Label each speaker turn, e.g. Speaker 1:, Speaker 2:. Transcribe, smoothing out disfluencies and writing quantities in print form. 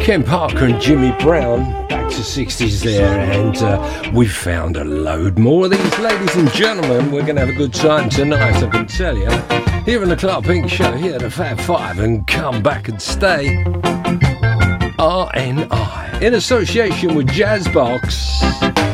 Speaker 1: Ken Parker and Jimmy Brown, back to 60s there, and we've found a load more of these, ladies and gentlemen. We're going to have a good time tonight, I can tell you. Here on the Clark Pink Show, here at the Fab Five, and come back and stay. RNI, in association with Jazzbox.